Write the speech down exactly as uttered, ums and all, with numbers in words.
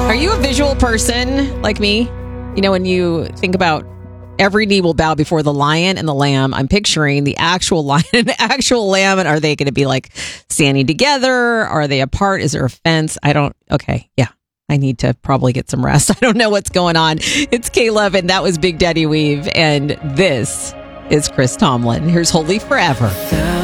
Are you a visual person like me? You know, when you think about every knee will bow before the lion and the lamb, I'm picturing the actual lion and the actual lamb. And are they going to be like standing together? Are they apart? Is there a fence? I don't. Okay. Yeah. I need to probably get some rest. I don't know what's going on. It's K eleven. That was Big Daddy Weave. And this is Chris Tomlin. Here's Holy Forever.